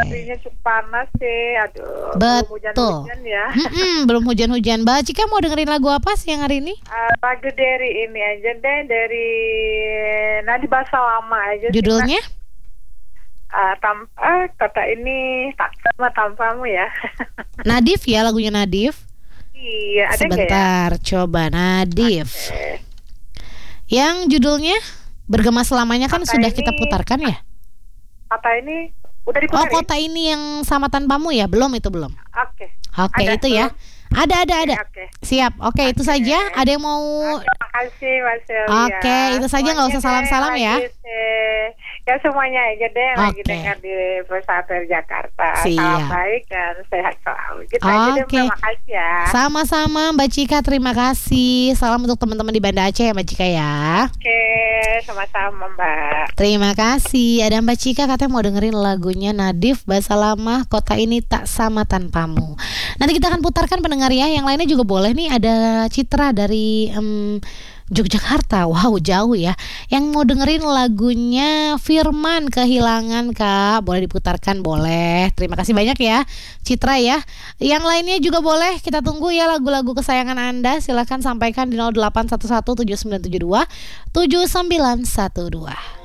harinya cukup panas sih. Aduh, belum Betul. hujan-hujan ya. Belum hujan-hujan. Mbak Cika mau dengerin lagu apa siang hari ini? Lagu dari ini aja deh, dari Nadi Bahasa Lama aja sih, Mbak. Judulnya? Kota ini tak sama tanpamu ya. Nadif ya, lagunya Nadif. Iya, ada nggak ya? Sebentar, coba Nadif. Oke. Yang judulnya Bergema Selamanya kan Kota sudah ini- kita putarkan ya? Kota ini udah Oh, diputar ya? kota ini yang sama tanpamu ya? Belum, itu belum. Oke. Oke, Ada itu ya. Ada. Oke. Siap. Oke, itu saja. Ada yang mau? Terima kasih Mas Celia. Oke, itu saja, nggak usah salam-salam ya. Ya semuanya aja deh yang lagi Oke. dengar di Pesantren Jakarta. Siap. Salam baik dan sehat selalu. Gitu aja deh, Oke. terima kasih ya. Sama-sama Mbak Cika, terima kasih. Salam untuk teman-teman di Banda Aceh ya Mbak Cika ya. Oke, sama-sama Mbak. Terima kasih. Ada Mbak Cika katanya mau dengerin lagunya Nadif Bahasa Lama, Kota Ini Tak Sama Tanpamu. Nanti kita akan putarkan pendengar ya. Yang lainnya juga boleh nih. Ada Citra dari Yogyakarta. Wow, jauh ya. Yang mau dengerin lagunya Firman Kehilangan, Kak. Boleh diputarkan, boleh. Terima kasih banyak ya Citra ya. Yang lainnya juga boleh. Kita tunggu ya lagu-lagu kesayangan Anda. Silahkan sampaikan di 0811 7972 7912.